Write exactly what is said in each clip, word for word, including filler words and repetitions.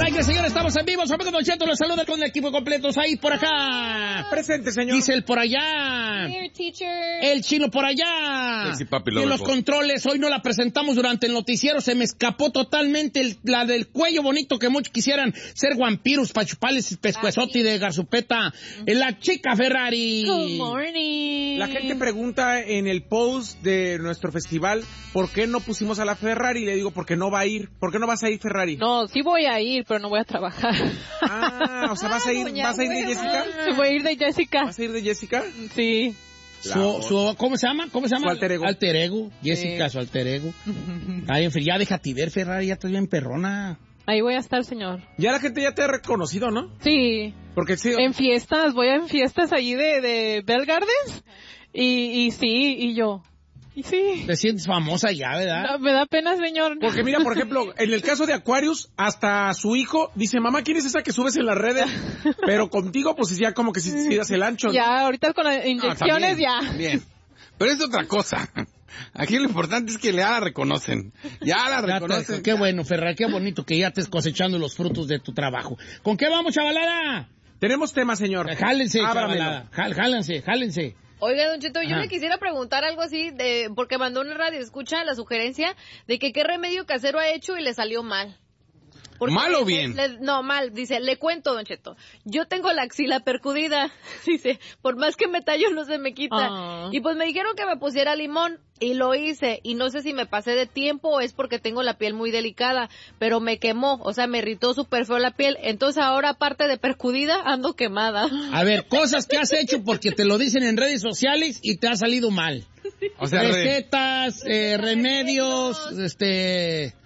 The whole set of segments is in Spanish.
Al aire, señor, estamos en vivo. Su amigo Don Cheto los saluda con el equipo completo. Ahí por acá. Presente, señor. Giselle por allá. Here, teacher. El Chino por allá. Sí, sí, papi, y en los controles, hoy no la presentamos durante el noticiero. Se me escapó totalmente el, la del cuello bonito que muchos quisieran ser vampiros para chuparles pescuezote de garzupeta. Uh-huh. La chica Ferrari. Good morning. La gente pregunta en el post de nuestro festival por qué no pusimos a la Ferrari. Y le digo, porque no va a ir. ¿Por qué no vas a ir, Ferrari? No, sí voy a ir, pero no voy a trabajar. Ah, o sea, ¿vas a ir, ¿vas a ir de Jessica? Voy a ir de Jessica. ¿Vas a ir de Jessica? Sí. Su, su, ¿Cómo se llama? ¿Cómo se llama? Su alter ego. Alter ego. Jessica, sí. Su alter ego. Ay, ya déjate ver, Ferrari, ya estás bien perrona. Ahí voy a estar, señor. Ya la gente ya te ha reconocido, ¿no? Sí. Porque sí. En fiestas, voy a en fiestas allí de, de Bell Gardens. Y, y sí, y yo. Y sí. Te sientes famosa ya, ¿verdad? No, me da pena, señor. Porque mira, por ejemplo, en el caso de Aquarius, hasta su hijo dice, mamá, ¿quién es esa que subes en las redes? Pero contigo, pues ya como que si te das el ancho. Ya, ahorita con las inyecciones, ah, ya. Bien. Pero es otra cosa. Aquí lo importante es que ya la reconocen. Ya la reconocen. Ya te, qué bueno, Ferrari, qué bonito que ya estés cosechando los frutos de tu trabajo. ¿Con qué vamos, chavalada? Tenemos tema, señor. Jálense, chavalada. Jálense, jálense. Oiga, Don Cheto, yo Ajá. le quisiera preguntar algo así, de porque mandó una radio escucha la sugerencia de que qué remedio casero ha hecho y le salió mal. Porque ¿Mal o le, bien? le, no, mal. Dice, le cuento, Don Cheto. Yo tengo la axila percudida. Dice, por más que me tallo no se me quita. Ah. Y pues me dijeron que me pusiera limón y lo hice. Y no sé si me pasé de tiempo o es porque tengo la piel muy delicada. Pero me quemó, o sea, me irritó súper feo la piel. Entonces ahora, aparte de percudida, ando quemada. A ver, cosas que has hecho porque te lo dicen en redes sociales y te ha salido mal. O sea, recetas, eh, remedios, este,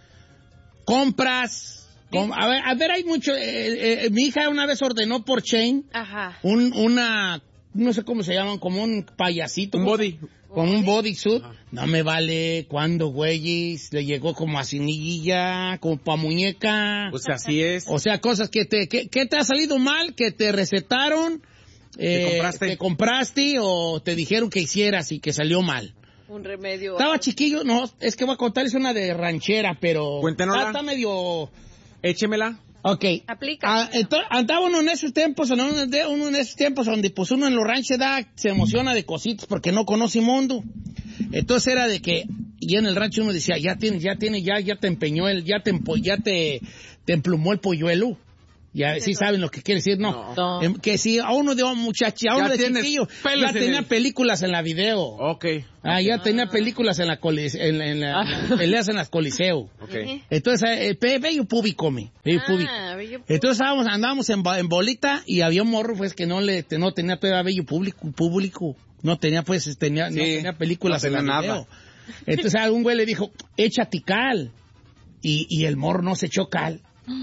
compras. Com- a ver, a ver, hay mucho. Eh, eh, mi hija una vez ordenó por Chain Ajá. un, una, no sé cómo se llaman, como un payasito. Un body. Con un bodysuit. No me vale. ¿Cuándo, güeyes? Le llegó como a cinilla, como pa' muñeca. Pues así es. O sea, cosas que te, que, que te ha salido mal, que te recetaron. Eh, ¿Te compraste? Te compraste o te dijeron que hicieras y que salió mal. Un remedio. Estaba chiquillo, no, es que voy a contarles una de ranchera, pero... Cuéntenosla. Está, está medio... Échemela. Ok. Aplica. Ah, entonces, andaba uno en esos tiempos, uno, uno en esos tiempos donde pues uno en los ranchos da, se emociona de cositas porque no conoce mundo. Entonces era de que, y en el rancho uno decía, ya tiene, ya tiene, ya, ya te empeñó el, ya te, empo, ya te, te emplumó el polluelo. Ya sí saben lo que quiere decir, no. No. Em, que si a uno de un muchacho, a uno Ya de tienes chiquillo, pelos ya en tenía el- películas en la video. Ok. Ah, ya tenía películas en la, colis, en, la- en la- Ah. peleas en las coliseo. Ok. Ujú. Entonces, eh, pe- bello público, me. Bello público. Ah, bello Entonces estábamos, andábamos en, ba- en bolita y había un morro, pues, que no le, te- no tenía todavía bello público, público. No tenía, pues, tenía, no Sí, tenía películas no en la tenía video. nada. Entonces algún güey le dijo, échate cal. Y, y el morro no se echó cal.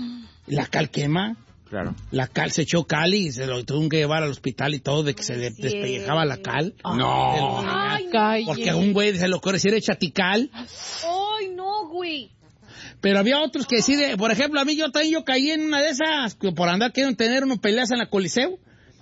La cal quema. Claro. La cal se echó cal y se lo tuvieron que llevar al hospital y todo de que se le Sí. despellejaba la cal. No. Ay, Calle. Porque a un güey se le ocurre decir échate cal. Ay, no, güey. Pero había otros que sí, de, por ejemplo, a mí yo también yo caí en una de esas, que por andar queriendo tener unos peleas en la Coliseo.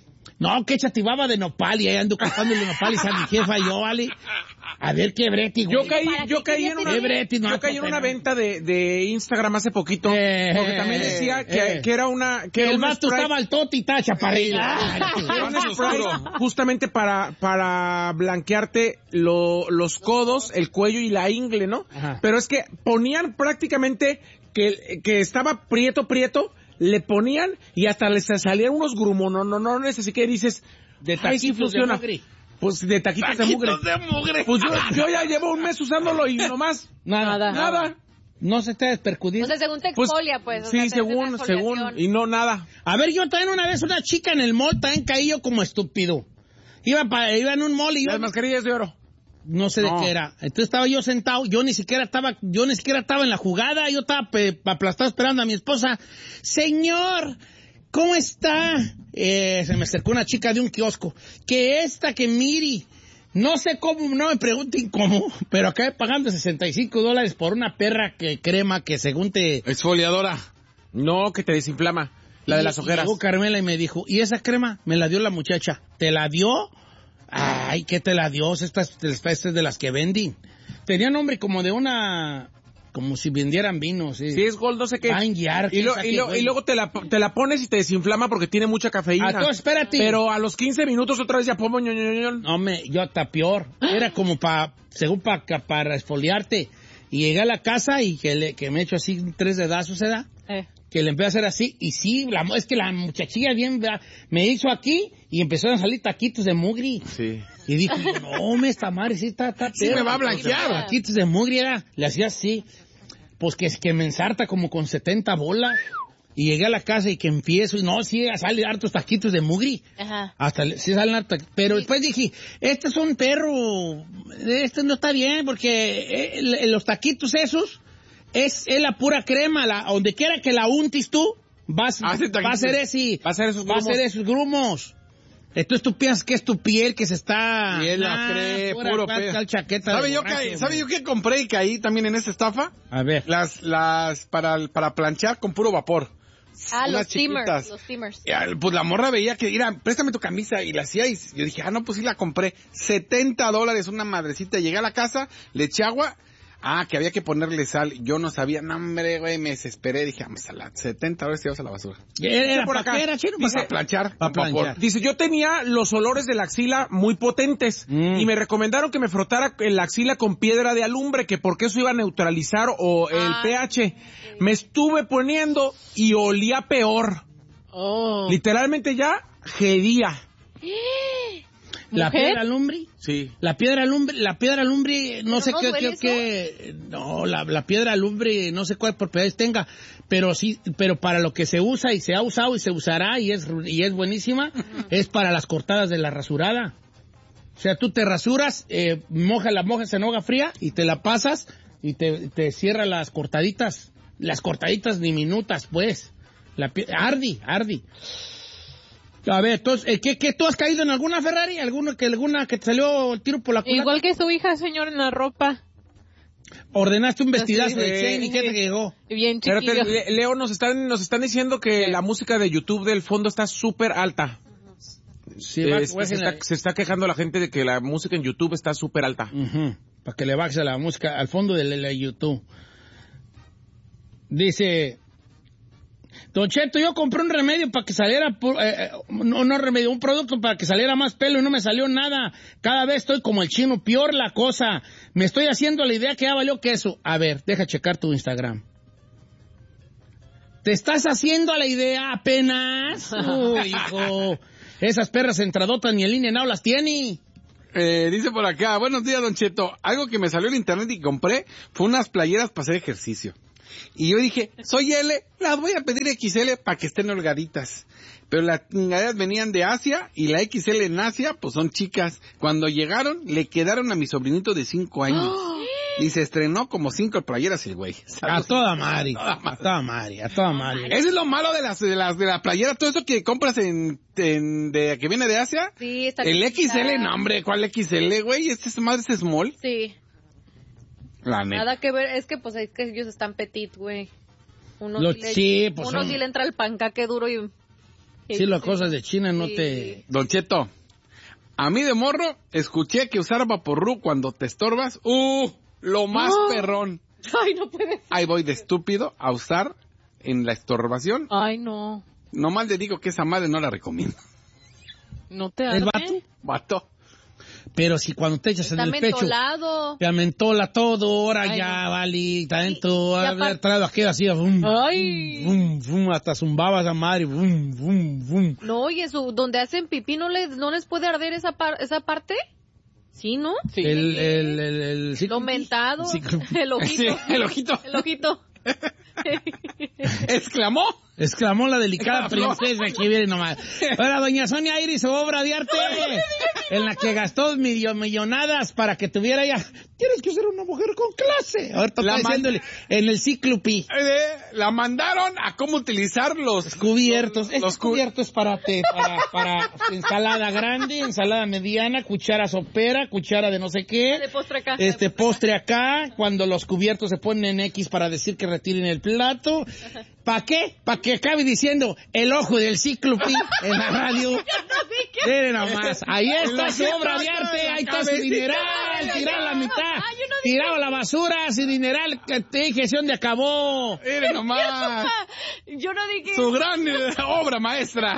No, que chativaba de nopal y ahí ando cantando de nopal y a mi jefa yo, vale. A ver qué breti, güey. Yo caí, yo caí en una, ¿Qué breti? No, yo caí en no, una no. venta de, de Instagram hace poquito. Eh, porque también decía que, eh. que era una, que Que era el un vato spray- estaba al toti y tacha para arriba. Era un spray justamente para, para blanquearte lo- los codos, el cuello y la ingle, ¿no? Ajá. Pero es que ponían prácticamente que, que estaba prieto, prieto, le ponían y hasta les salían unos grumononones, así que dices, De ay, sí taquitos de funciona. mugre. Pues de taquitos, de mugre. Taquitos de mugre. Pues yo, yo ya llevo un mes usándolo y nomás, Nada. nada. No se te despercudido. O sea, según te Pues, exfolia, pues. o sí, sea, te hace según, una según, exfoliación. y no nada. A ver, yo también una vez una chica en el mall, también caí yo como estúpido. Iba, pa, iba en un mall y yo... Las mascarillas de oro. No sé No. de qué era. Entonces estaba yo sentado, yo ni siquiera estaba, yo ni siquiera estaba en la jugada, yo estaba pe- aplastado esperando a mi esposa. Señor, ¿cómo está? Eh, se me acercó una chica de un kiosco. Que esta, que miri. No sé cómo, no me pregunten cómo, pero acabé pagando sesenta y cinco dólares por una perra que crema que según te... Exfoliadora. No, que te desinflama. La de las Y- ojeras. Y llegó Carmela y me dijo, ¿y esa crema? Me la dio la muchacha. ¿Te la dio? Ay, ¿qué te la dio? Estas, estas de las que venden. Tenía nombre como de una... como si vendieran vino, sí. Sí, es Gold, no sé qué. Van Guiar, y, lo- quién sabe y, qué, lo- güey. y luego te la, te la pones y te desinflama porque tiene mucha cafeína. Ah, tú espérate. Pero a los quince minutos otra vez ya pongo ño, ño, ño, ño. No, me, yo hasta peor. Era como para, según para para exfoliarte. Y llegué a la casa y que, le, que me echo así tres dedazos, ¿se da? Eh. Que le empecé a hacer así. Y sí, la, es que la muchachilla bien ¿verdad? Me hizo aquí y empezaron a salir taquitos de mugri. Sí. Y dijo, no, me esta madre sí está, está Sí perro. me va a blanquear. Taquitos de mugri era, le hacía así. Pues que, que me ensarta como con setenta bolas. Y llegué a la casa y que empiezo, y no, sí, salen hartos taquitos de mugri. Ajá. Hasta le- sí salen hartos, pero después dije, este es un perro, este no está bien, porque eh, los taquitos esos es, es la pura crema, la, donde quiera que la untis tú, vas, Hace va a ser ese, Va a ser esos va a grumos. ser esos grumos. Entonces tú piensas que es tu piel que se está... Y él la Ah, cree, pura puro tal- pedo. tal chaqueta de ¿Sabe yo, borracho, que, ¿Sabe güey. yo qué compré y caí también en esa estafa? A ver. Las, las, para, para planchar con puro vapor. Ah, Unas los steamers, chiquitas. los steamers. Y, ah, Pues la morra veía que, mira, préstame tu camisa, y la hacía, y yo dije, ah, no, pues sí la compré. setenta dólares, una madrecita. Llegué a la casa, le eché agua, ah, que había que ponerle sal. Yo no sabía, no, hombre, güey, me desesperé. Dije, vamos a la setenta dólares, te vas a la basura. Era, era por para acá. qué era, chino, Dice, Para planchar, Pa' con vapor. planchar. Dice, yo tenía los olores de la axila muy potentes Mm. y me recomendaron que me frotara en la axila con piedra de alumbre, que porque eso iba a neutralizar o el Ah, pH. Me estuve poniendo y olía peor. Oh. Literalmente ya gedía. ¿La ¿Mujer? piedra lumbre? Sí. La piedra lumbre, la piedra lumbre, no ¿Pero sé no qué, duele qué, qué- no, la, la piedra lumbre, no sé cuál propiedades tenga, pero sí, pero para lo que se usa y se ha usado y se usará y es, y es buenísima, es para las cortadas de la rasurada. O sea, tú te rasuras, eh, moja la mojas en agua fría y te la pasas y te, te cierra las cortaditas, las cortaditas diminutas, pues. La pie- ardi, ardi. A ver, entonces, eh, ¿qué, qué, ¿tú has caído en alguna Ferrari? ¿Alguna que, alguna que te salió el tiro por la culata? Igual que su hija, señor, en la ropa. Ordenaste un vestidazo Sí, de sí. Shane y ¿qué te llegó? Bien Espérate, chiquillo. Le- Leo, nos están, nos están diciendo que la música de YouTube del fondo está súper alta. Sí, Eh, va, es- voy a se, hacer está, se está quejando la gente de que la música en YouTube está súper alta. Ujú, para que le bajes a la música al fondo de la, la YouTube. Dice, Don Cheto, yo compré un remedio para que saliera, pu- eh, eh, no, no remedio, un producto para que saliera más pelo y no me salió nada. Cada vez estoy como el chino, peor la cosa. Me estoy haciendo la idea que ya valió queso. A ver, deja checar tu Instagram. ¿Te estás haciendo la idea apenas? Uy, hijo. Esas perras entradotas ni el INE no las tiene. Eh, dice por acá, buenos días, Don Cheto. Algo que me salió en internet y compré fue unas playeras para hacer ejercicio. Y yo dije, soy L, las voy a pedir X L para que estén holgaditas. Pero las chingaderas venían de Asia y la X L en Asia, pues son chicas. Cuando llegaron, le quedaron a mi sobrinito de cinco años. Y se estrenó como cinco playeras el güey. A toda madre, Toda a madre. toda madre, a toda madre. Eso es lo malo de las de las de la playera, todo eso que compras en, en de que viene de Asia. Sí, está El chiquita. X L, no hombre, ¿cuál X L, güey? Este es madre es small. Sí. La neta. Nada que ver, es que pues es que ellos están petit, güey. Uno, Lo- sí, le, sí, pues, uno son- sí le entra el pancaque duro y... Sí, las cosas de China no Sí. te... Don Cheto, a mí de morro escuché que usar vaporru cuando te estorbas, ¡uh! Lo más ¡Oh! perrón. Ay, no puede. Ahí voy de estúpido a usar en la estorbación. Ay, no. Nomás le digo que esa madre no la recomiendo. No te ¿Es arde. vato? Vato. Pero si cuando te echas Está en el pecho, mentolado. te amentola todo, ahora Ay, ya, no. vale, está Y- dentro, y haber aparte- traído aquello así, bum, Ay. bum, bum, hasta zumbaba esa madre, bum, bum, bum. No, oye, su, donde hacen pipí, ¿no les, no les puede arder esa, par- esa parte? Sí, ¿no? Sí. El, el, el, el, Lo ciclo- mentado. ciclo- El ojito. Sí, el ojito. El ojito. Exclamó. Exclamó la delicada Exclamó. princesa que viene nomás. Ahora, doña Sonia Iris, obra de arte, en la que gastó millo- millonadas para que tuviera ella. Tienes que ser una mujer con clase. Ahorita La está man- diciéndole en el ciclopi. Eh, la mandaron a cómo utilizar los Cubiertos. Los, Estos los cu- cubiertos para, te, para, para ensalada grande, ensalada mediana, cuchara sopera, cuchara de no sé qué. De postre acá. Este postre acá, cuando los cubiertos se ponen en X para decir que retiren el plato. ¿Para qué? Para que acabe diciendo el ojo del cíclope en la radio. Miren nomás, ahí está su obra de arte, ahí está su dineral, tirar la mitad. tirado a la basura, sin dineral, que te dije, ¿sí dónde acabó? Mire nomás. Yo no dije... Su gran eh, obra maestra.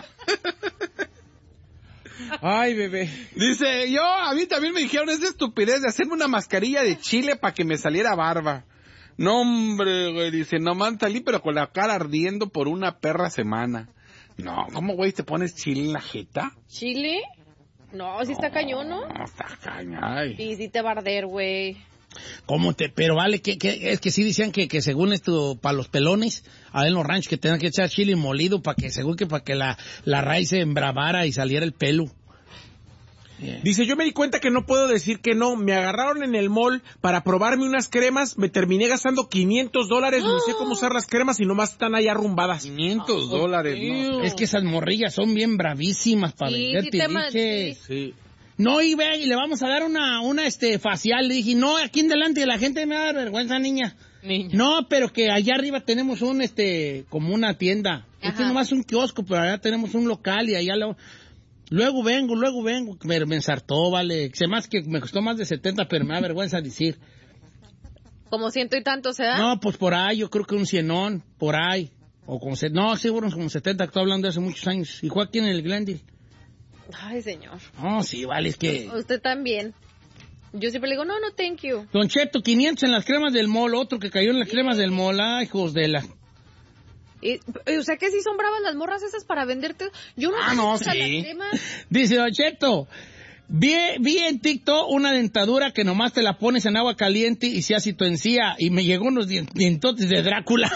Ay, bebé. Dice, yo, a mí también me dijeron esa estupidez de hacerme una mascarilla de chile para que me saliera barba. No, hombre, güey, dice, nomás salí pero con la cara ardiendo por una perra semana. No, ¿cómo, güey, te pones chile en la jeta? ¿Chile? No, sí está cañón, ¿no? No, está cañón. Ay. Sí, sí te va a arder, güey. ¿Cómo te? Pero vale, que, que es que sí decían que, que según esto, para los pelones, a en los ranchos que tenían que echar chile molido para que, según que para que la, la raíz se embravara y saliera el pelo. Yeah. Dice, yo me di cuenta que no puedo decir que no. Me agarraron en el mall para probarme unas cremas. Me terminé gastando quinientos dólares. No sé cómo usar las cremas y nomás están ahí arrumbadas. quinientos dólares, ¿no? Es que esas morrillas son bien bravísimas para Sí, vender, sí te te ma- dije. sí. Sí. No, y ve, y le vamos a dar una, una, este, facial. Le dije, no, aquí en delante de la gente me va a dar vergüenza, niña. Niña. No, pero que allá arriba tenemos un, este, como una tienda. Este Ajá. nomás un kiosco, pero allá tenemos un local y allá lo... Luego vengo, luego vengo. Me, me ensartó, vale. Se más que me costó más de setenta, pero me da vergüenza decir. Como ciento y tanto se da. No, pues por ahí, yo creo que un cienón, por ahí. O como se... No, seguro como setenta, estoy hablando de hace muchos años. Y fue aquí en el Glendale. Ay, señor. No, sí, vale, es que... Usted también. Yo siempre le digo, no, no, thank you. Don Cheto, quinientos en las cremas del mall, otro que cayó en las cremas del mall. Ay, hijos de la... Y, o sea que sí son bravas las morras esas para venderte. Yo no Ah, sé no, usar sí. las cremas. Dice Don Cheto, vi, vi en TikTok una dentadura que nomás te la pones en agua caliente y se hace tu encía. Y me llegó unos dien- dientotes de Drácula.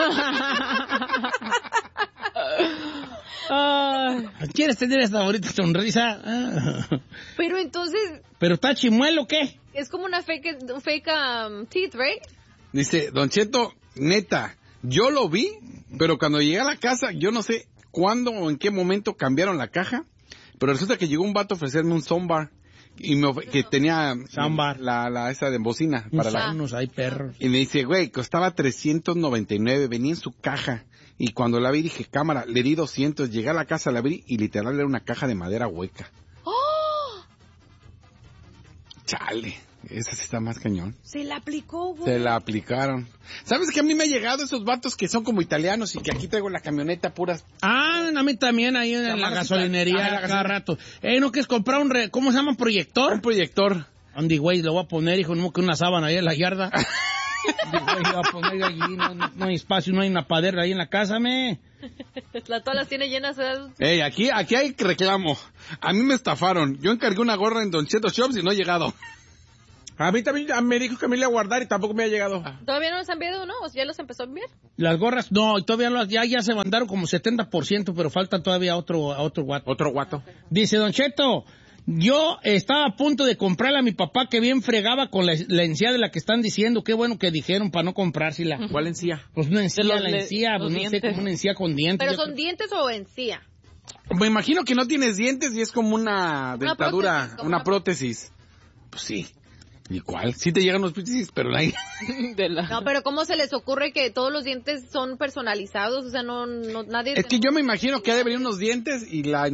Ay, ¿Quieres tener esta bonita sonrisa? Ah. Pero entonces ¿Pero está chimuelo o qué? es como una fake, fake um, teeth, right? Dice, Don Cheto, neta, yo lo vi, pero cuando llegué a la casa, yo no sé cuándo o en qué momento cambiaron la caja, pero resulta que llegó un vato a ofrecerme un soundbar y me of- que tenía Soundbar. la, la esa de bocina para la... Unos hay perros. Y me dice, güey, costaba trescientos noventa y nueve, venía en su caja. Y cuando la vi dije, cámara, le di doscientos, llegué a la casa, la abrí y literal era una caja de madera hueca. ¡Oh! Chale, esa sí está más cañón. Se la aplicó, güey. Se la aplicaron. ¿Sabes que a mí me ha llegado esos vatos que son como italianos y que aquí traigo la camioneta puras? Ah, a mí también ahí en la Llamadas gasolinería Ajá, la cada gasolina- rato. Eh, ¿no quieres comprar un... Re... ¿Cómo se llama? ¿Un proyector? Un proyector. Andy, güey, lo voy a poner, hijo, no que una sábana ahí en la yarda. Andy, güey, lo voy a poner allí, no, no, no hay espacio, no hay una padera ahí en la casa, me. La, todas las tiene llenas. ¿Verdad? Ey, aquí, aquí hay reclamo. A mí me estafaron. Yo encargué una gorra en Don Cheto Shops y no he llegado. A mí también a- me dijo que me iba a guardar y tampoco me ha llegado. ¿Todavía no los han enviado, no? ¿O ya los empezó a enviar? Las gorras, no, y todavía lo- ya, ya se mandaron como setenta por ciento, pero falta todavía otro, otro guato. Otro guato. Dice, Don Cheto, yo estaba a punto de comprarle a mi papá que bien fregaba con la, la encía de la que están diciendo. Qué bueno que dijeron para no comprársela. ¿Cuál encía? Pues una encía, De los la le- encía, los pues no sé, dientes. como una encía con dientes. ¿Pero Yo son creo- dientes o encía? Me imagino que no tienes dientes y es como una dentadura, prótesis, como una una- prótesis. Pues sí. ¿Y cuál? Sí te llegan los prótesis, pero la... de la... No, pero ¿cómo se les ocurre que todos los dientes son personalizados? O sea, no, no nadie... Es que yo me imagino que ha de venir unos dientes y la